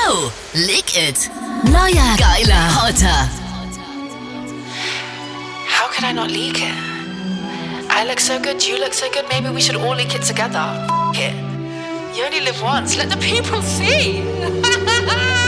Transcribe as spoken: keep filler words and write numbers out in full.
Yo, leak it. Neuer, geiler, hotter. How could I not leak it? I look so good, you look so good, maybe we should all leak it together. F it. You only live once, let the people see.